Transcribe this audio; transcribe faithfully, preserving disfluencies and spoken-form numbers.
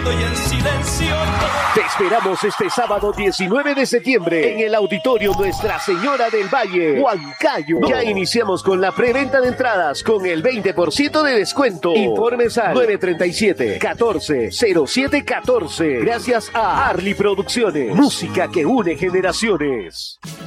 y en silencio. Te esperamos este sábado diecinueve de septiembre en el Auditorio Nuestra Señora del Valle, Huancayo. Ya iniciamos con la preventa de entradas con el veinte por ciento de descuento. Informes al nueve tres siete, catorce, cero siete catorce. Gracias a Arli Producciones, música que une generaciones.